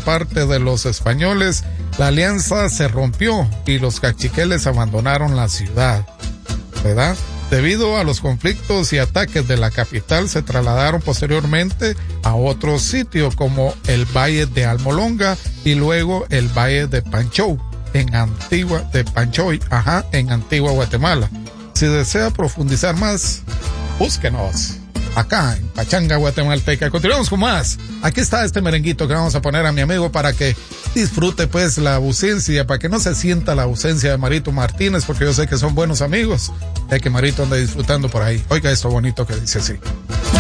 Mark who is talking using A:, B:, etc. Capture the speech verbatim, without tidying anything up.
A: por parte de los españoles, la alianza se rompió y los caciqueles abandonaron la ciudad, ¿verdad? Debido a los conflictos y ataques de la capital, se trasladaron posteriormente a otro sitio como el Valle de Almolonga y luego el Valle de Panchoy, en Antigua, de Panchoy, ajá, en Antigua Guatemala. Si desea profundizar más, búsquenos acá en Pachanga Guatemalteca. Continuamos con más. Aquí está este merenguito que vamos a poner a mi amigo para que disfrute pues la ausencia, para que no se sienta la ausencia de Marito Martínez, porque yo sé que son buenos amigos, ya que Marito anda disfrutando por ahí. Oiga esto bonito que dice así.